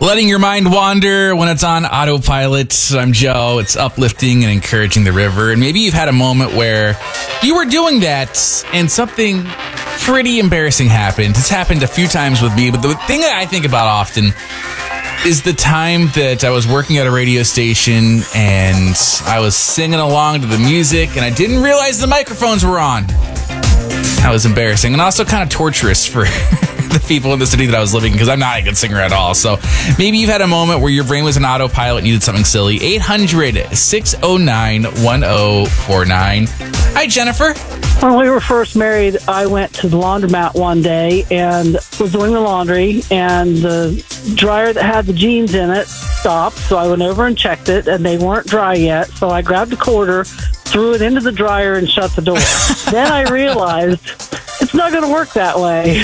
Letting your mind wander when it's on autopilot. I'm Joe. It's uplifting and encouraging the river. And maybe you've had a moment where you were doing that and something pretty embarrassing happened. It's happened a few times with me, but the thing that I think about often is the time that I was working at a radio station and I was singing along to the music and I didn't realize the microphones were on. That was embarrassing and also kind of torturous for the people in the city that I was living because I'm not a good singer at all. So maybe you've had a moment where your brain was an autopilot and you did something silly. 800-609-1049. Hi, Jennifer. When we were first married, I went to the laundromat one day and was doing the laundry, and the dryer that had the jeans in it stopped, so I went over and checked it, and they weren't dry yet, so I grabbed a quarter, threw it into the dryer, and shut the door. Then I realized it's not going to work that way.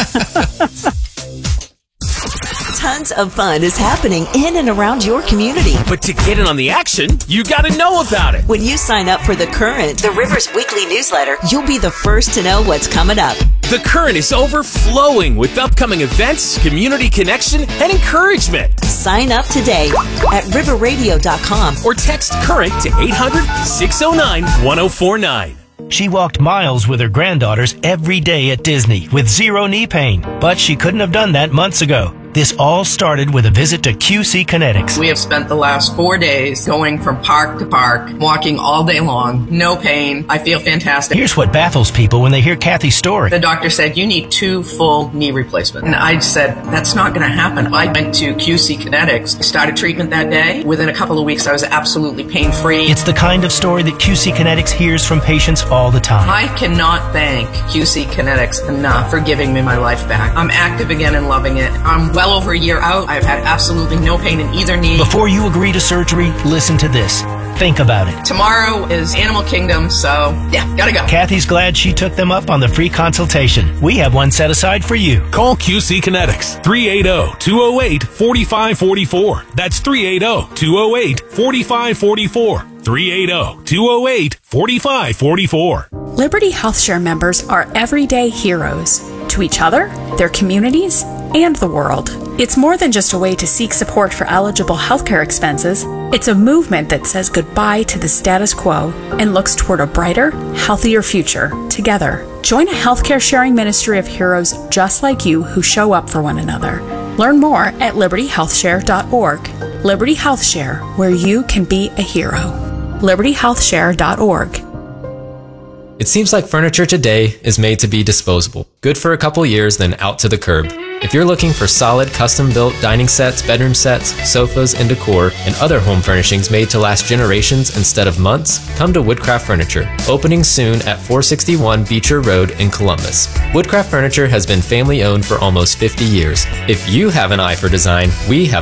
Tons of fun is happening in and around your community. But to get in on the action, you got to know about it. When you sign up for The Current, the River's weekly newsletter, you'll be the first to know what's coming up. The Current is overflowing with upcoming events, community connection, and encouragement. Sign up today at riverradio.com or text Current to 800-609-1049. She walked miles with her granddaughters every day at Disney with zero knee pain, but she couldn't have done that months ago. This all started with a visit to QC Kinetics. We have spent the last 4 days going from park to park, walking all day long, no pain. I feel fantastic. Here's what baffles people when they hear Kathy's story. The doctor said, you need 2 full knee replacements. And I said, that's not going to happen. I went to QC Kinetics, started treatment that day. Within a couple of weeks, I was absolutely pain-free. It's the kind of story that QC Kinetics hears from patients all the time. I cannot thank QC Kinetics enough for giving me my life back. I'm active again and loving it. I'm well over a year out. I've had absolutely no pain in either knee. Before you agree to surgery, listen to this. Think about it. Tomorrow is Animal Kingdom, so yeah, gotta go. Kathy's glad she took them up on the free consultation. We have one set aside for you. Call QC Kinetics, 380-208-4544. That's 380-208-4544. 380-208-4544. Liberty HealthShare members are everyday heroes to each other, their communities, and the world. It's more than just a way to seek support for eligible healthcare expenses. It's a movement that says goodbye to the status quo and looks toward a brighter, healthier future together. Join a healthcare sharing ministry of heroes just like you who show up for one another. Learn more at libertyhealthshare.org. Liberty HealthShare, where you can be a hero. libertyhealthshare.org. It seems like furniture today is made to be disposable. Good for a couple years, then out to the curb. If you're looking for solid, custom-built dining sets, bedroom sets, sofas, and decor, and other home furnishings made to last generations instead of months, come to Woodcraft Furniture, opening soon at 461 Beecher Road in Columbus. Woodcraft Furniture has been family-owned for almost 50 years. If you have an eye for design, we have